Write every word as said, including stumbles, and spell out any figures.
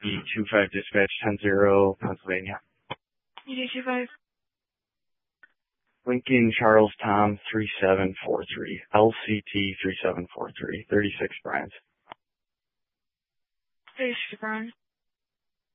E two five dispatch ten zero, Pennsylvania. E D two five. Lincoln Charles Tom three seven four three, L C T three seven four three, thirty-six Bryant. thirty-six Brian.